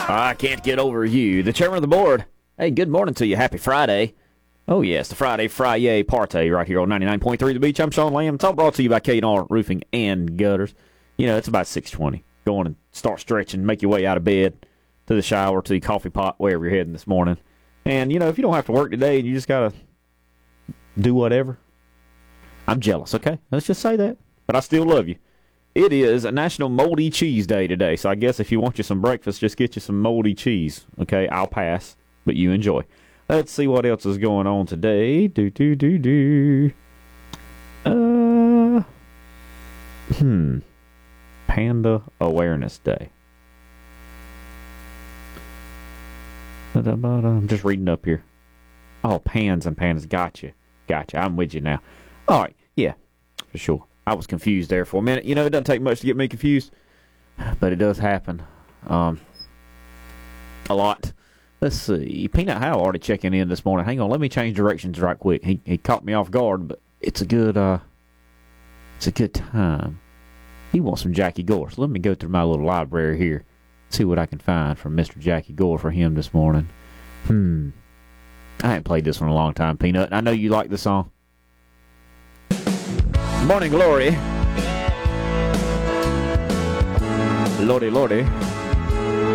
I can't get over you. The chairman of the board. Hey, good morning to you. Happy Friday. Oh, yes, the Friday Fry-yay party right here on 99.3 The Beach. I'm Sean Lamb. It's all brought to you by K&R Roofing and Gutters. You know, it's about 6:20. Go on and start stretching, make your way out of bed, to the shower, to your coffee pot, wherever you're heading this morning. And, you know, if you don't have to work today and you just got to do whatever, I'm jealous, okay? Let's just say that. But I still love you. It is a National Moldy Cheese Day today, so I guess if you want you some breakfast, just get you some moldy cheese, okay? I'll pass, but you enjoy. Let's see what else is going on today. Panda Awareness Day. I'm just reading up here. Oh, pans and pandas. Gotcha. I'm with you now. All right. Yeah, for sure. I was confused there for a minute. You know, it doesn't take much to get me confused, but it does happen a lot. Let's see. Peanut Howell already checking in this morning. Hang on, let me change directions right quick. He caught me off guard, but it's a good time. He wants some Jackie Gore. So let me go through my little library here, see what I can find from Mr. Jackie Gore for him this morning. I haven't played this one in a long time, Peanut. I know you like the song. Morning Glory. Lordy.